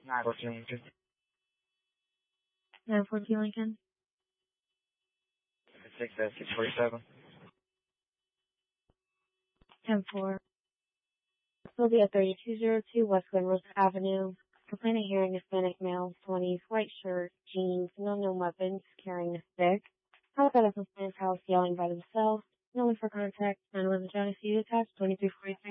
914 Lincoln. 914 Lincoln. 647. 10-4. Will be at 3202 West Glenrose Avenue. Complainant hearing Hispanic male, 20s, white shirt, jeans, no known weapons, carrying a stick. Outside of his house yelling by themselves. No one for contact. 911 Johnny C. attached 2342.